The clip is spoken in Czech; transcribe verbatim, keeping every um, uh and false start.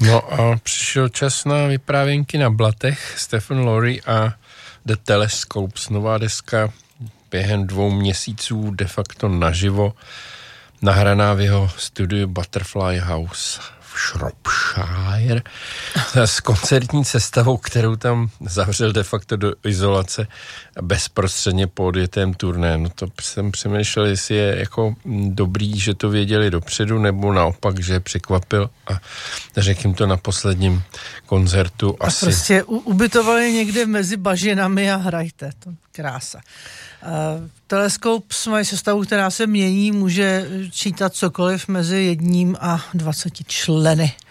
No a přišel čas na vyprávěnky na blatech. Stephen Laurie a The Telescopes, nová deska během dvou měsíců de facto naživo, nahraná v jeho studiu Butterfly House v Shropshire s koncertní sestavou, kterou tam zavřel de facto do izolace bezprostředně po odjetém turné. No to jsem přemýšlel, jestli je jako dobrý, že to věděli dopředu, nebo naopak, že je překvapil a řekl jim to na posledním koncertu. A asi. prostě u- ubytovali někde mezi bažinami a hrajte. To krása. Uh, teleskop mají sestavu, která se mění, může čítat cokoliv mezi jedním a dvaceti členy.